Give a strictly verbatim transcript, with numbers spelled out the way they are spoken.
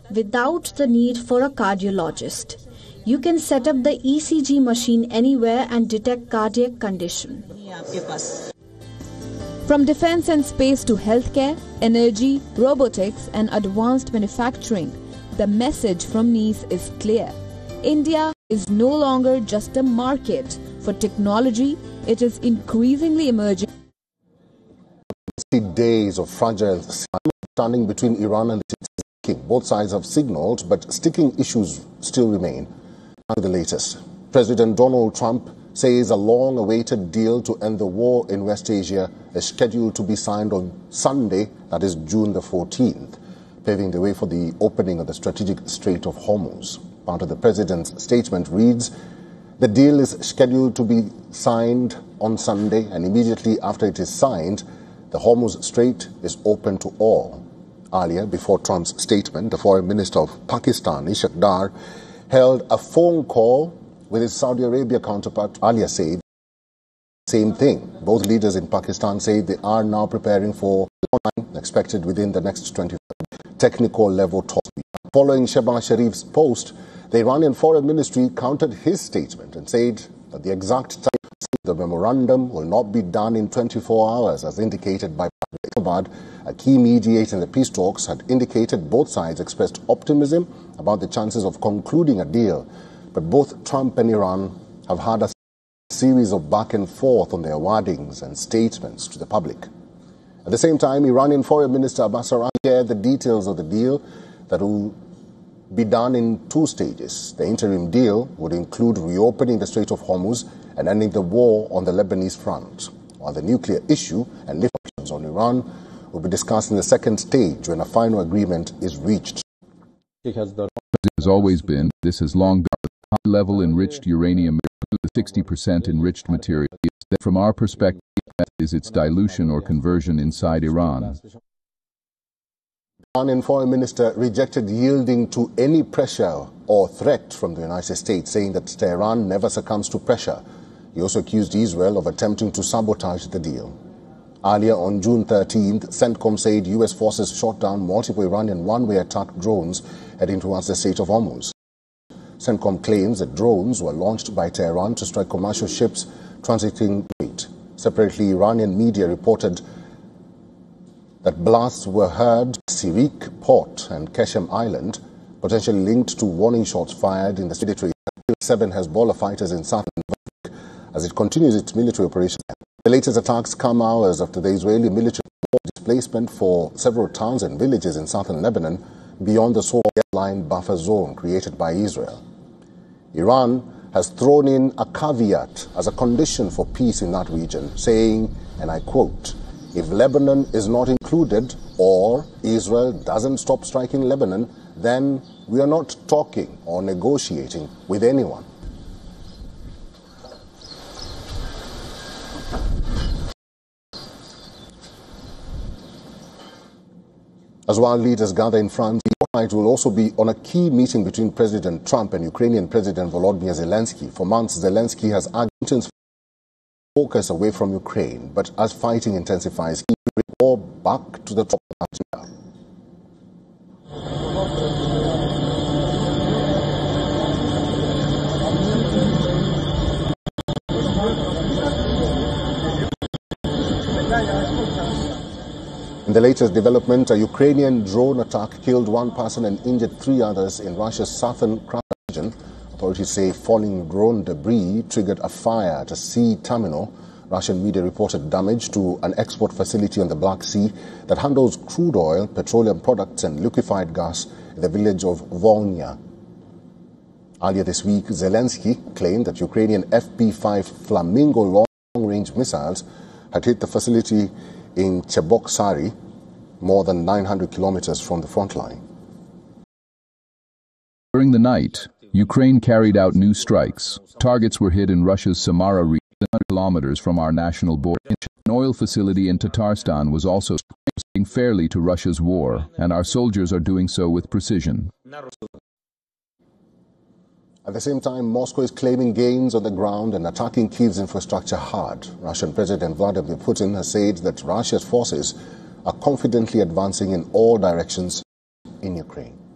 without the need for a cardiologist. You can set up the E C G machine anywhere and detect cardiac condition. From defense and space to healthcare, energy, robotics and advanced manufacturing, the message from Nice is clear. India is no longer just a market for technology, it is increasingly emerging. Days of fragile standing between Iran and the king. Both sides have signaled, but sticking issues still remain. Now the latest. President Donald Trump says a long-awaited deal to end the war in West Asia is scheduled to be signed on Sunday, that is June the fourteenth, paving the way for the opening of the strategic Strait of Hormuz. Part of the president's statement reads, the deal is scheduled to be signed on Sunday, and immediately after it is signed, the Hormuz Strait is open to all. Earlier, before Trump's statement, the foreign minister of Pakistan, Ishaq Dar, held a phone call with his Saudi Arabia counterpart. Earlier said the same thing. Both leaders in Pakistan say they are now preparing for online, expected within the next twenty-four technical level talks. Following Shehbaz Sharif's post, the Iranian Foreign Ministry countered his statement and said that the exact time of the memorandum will not be done in twenty-four hours, as indicated by Islamabad. A key mediator in the peace talks had indicated both sides expressed optimism about the chances of concluding a deal. But both Trump and Iran have had a series of back and forth on their wordings and statements to the public. At the same time, Iranian Foreign Minister Abbas Araghchi shared the details of the deal that will be done in two stages. The interim deal would include reopening the Strait of Hormuz and ending the war on the Lebanese front, while the nuclear issue and sanctions on Iran will be discussed in the second stage when a final agreement is reached. It has always been, this has long been, high-level enriched uranium, sixty percent enriched material. From our perspective, is its dilution or conversion inside Iran. The Iranian foreign minister rejected yielding to any pressure or threat from the United States, saying that Tehran never succumbs to pressure. He also accused Israel of attempting to sabotage the deal. Earlier on June thirteenth, CENTCOM said U S forces shot down multiple Iranian one-way attack drones heading towards the Strait of Hormuz. CENTCOM claims that drones were launched by Tehran to strike commercial ships transiting the strait. Separately, Iranian media reported that blasts were heard at Sirik Port and Keshem Island, potentially linked to warning shots fired in the military. Seven Hezbollah fighters in southern Lebanon as it continues its military operation. The latest attacks come hours after the Israeli military displacement for several towns and villages in southern Lebanon beyond the so-called line buffer zone created by Israel. Iran has thrown in a caveat as a condition for peace in that region, saying, and I quote, if Lebanon is not included or Israel doesn't stop striking Lebanon, then we are not talking or negotiating with anyone. As world leaders gather in France, the spotlight will also be on a key meeting between President Trump and Ukrainian President Volodymyr Zelensky. For months, Zelensky has argued focus away from Ukraine, but as fighting intensifies, he will bring war back to the top of the agenda. In the latest development, a Ukrainian drone attack killed one person and injured three others in Russia's southern region. Authorities say falling drone debris triggered a fire at a sea terminal. Russian media reported damage to an export facility on the Black Sea that handles crude oil, petroleum products and liquefied gas in the village of Volnya. Earlier this week, Zelensky claimed that Ukrainian F P five Flamingo long-range missiles had hit the facility in Cheboksary, more than nine hundred kilometers from the front line. During the night, Ukraine carried out new strikes. Targets were hit in Russia's Samara region, one hundred kilometers from our national border. An oil facility in Tatarstan was also responding fairly to Russia's war, and our soldiers are doing so with precision. At the same time, Moscow is claiming gains on the ground and attacking Kyiv's infrastructure hard. Russian President Vladimir Putin has said that Russia's forces are confidently advancing in all directions in Ukraine.